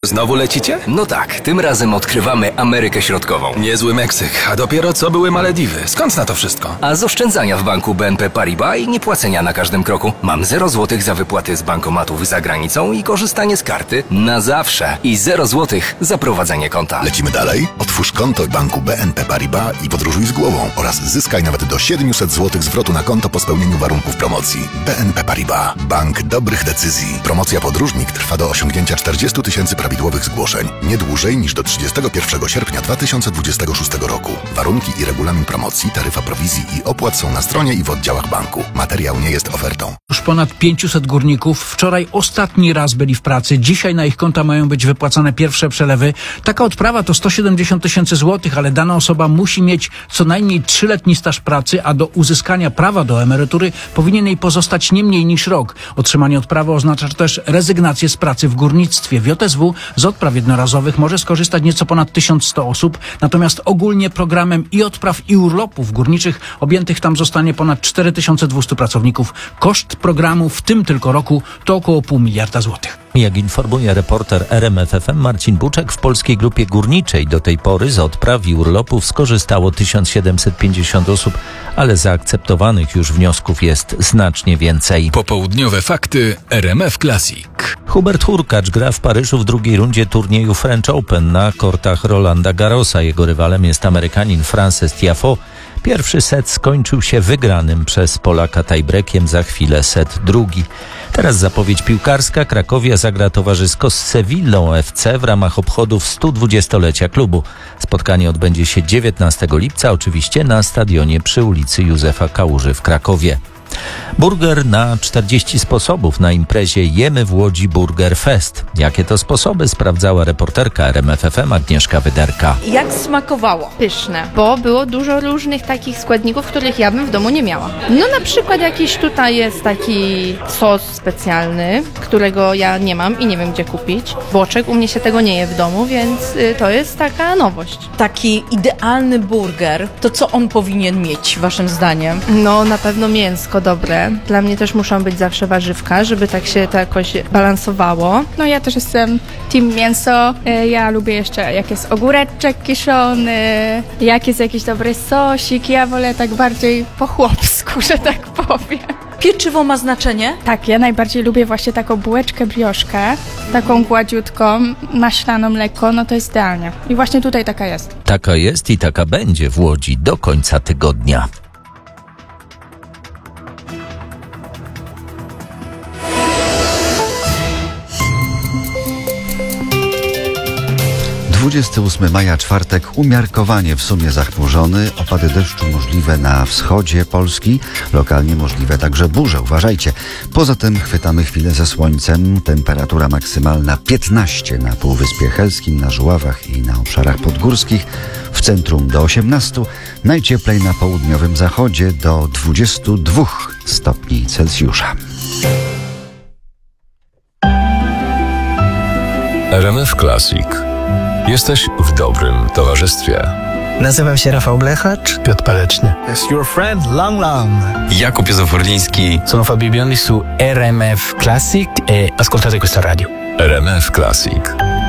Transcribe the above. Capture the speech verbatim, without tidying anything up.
Znowu lecicie? No tak, tym razem odkrywamy Amerykę Środkową. Niezły Meksyk, a dopiero co były Malediwy. Skąd na to wszystko? A z oszczędzania w banku B N P Paribas i niepłacenia na każdym kroku. Mam zero złotych za wypłaty z bankomatów za granicą i korzystanie z karty na zawsze. I zero złotych za prowadzenie konta. Lecimy dalej? Otwórz konto w banku B N P Paribas i podróżuj z głową oraz zyskaj nawet do siedemset złotych zwrotu na konto po spełnieniu warunków promocji. B N P Paribas. Bank dobrych decyzji. Promocja podróżnik trwa do osiągnięcia czterdziestu tysięcy prawidłowych zgłoszeń. Nie dłużej niż do trzydziestego pierwszego sierpnia dwa tysiące dwudziestego szóstego roku. Warunki i regulamin promocji, taryfa prowizji i opłat są na stronie i w oddziałach banku. Materiał nie jest ofertą. Już ponad pięciuset górników wczoraj ostatni raz byli w pracy. Dzisiaj na ich konta mają być wypłacane pierwsze przelewy. Taka odprawa to sto siedemdziesiąt tysięcy złotych, ale dana osoba musi mieć co najmniej trzyletni staż pracy, a do uzyskania prawa do emerytury powinien jej pozostać nie mniej niż rok. Otrzymanie odprawy oznacza też rezygnację z pracy w górnictwie. W J S W z odpraw jednorazowych może skorzystać nieco ponad tysiąc sto osób, natomiast ogólnie programem i odpraw i urlopów górniczych objętych tam zostanie ponad cztery tysiące dwieście pracowników. Koszt programu w tym tylko roku to około pół miliarda złotych. Jak informuje reporter R M F F M Marcin Buczek, w Polskiej Grupie Górniczej do tej pory z odpraw i urlopów skorzystało tysiąc siedemset pięćdziesiąt osób, ale zaakceptowanych już wniosków jest znacznie więcej. Popołudniowe fakty R M F Classic. Hubert Hurkacz gra w Paryżu w drugiej rundzie turnieju French Open na kortach Rolanda Garrosa. Jego rywalem jest Amerykanin Frances Tiafoe. Pierwszy set skończył się wygranym przez Polaka tiebreakiem, za chwilę set drugi. Teraz zapowiedź piłkarska. Krakowia zagra towarzysko z Sewillą F C w ramach obchodów stu dwudziestolecia klubu. Spotkanie odbędzie się dziewiętnastego lipca, oczywiście na stadionie przy ulicy Józefa Kałuży w Krakowie. Burger na czterdzieści sposobów. Na imprezie Jemy w Łodzi Burger Fest. Jakie to sposoby? Sprawdzała reporterka R M F F M Agnieszka Wyderka. Jak smakowało? Pyszne, bo było dużo różnych takich składników, których ja bym w domu nie miała. No na przykład jakiś tutaj jest taki sos specjalny, którego ja nie mam i nie wiem gdzie kupić. Boczek, u mnie się tego nie je w domu, więc y, to jest taka nowość. Taki idealny burger, to co on powinien mieć waszym zdaniem? No na pewno mięsko dobre. Dla mnie też muszą być zawsze warzywka, żeby tak się to jakoś balansowało. No ja też jestem team mięso. Ja lubię jeszcze jak jest ogóreczek kiszony, jak jest jakiś dobry sosik. Ja wolę tak bardziej po chłopsku, że tak powiem. Pieczywo ma znaczenie? Tak, ja najbardziej lubię właśnie taką bułeczkę brioszkę, taką gładziutką, maślaną lekko, no to jest idealnie. I właśnie tutaj taka jest. Taka jest i taka będzie w Łodzi do końca tygodnia. dwudziestego ósmego maja, czwartek, umiarkowanie w sumie zachmurzony, opady deszczu możliwe na wschodzie Polski, lokalnie możliwe także burze, uważajcie. Poza tym chwytamy chwilę ze słońcem, temperatura maksymalna piętnaście na Półwyspie Helskim, na Żuławach i na obszarach podgórskich, w centrum do osiemnastu, najcieplej na południowym zachodzie do dwudziestu dwóch stopni Celsjusza. R M F Classic. Jesteś w dobrym towarzystwie. Nazywam się Rafał Blechacz. Piotr Paleczny. Jest your friend Lang Lang. Jakub Józef-Orliński. Sono Fabio Biondi su R M F Classic e ascoltate questa radio. R M F Classic.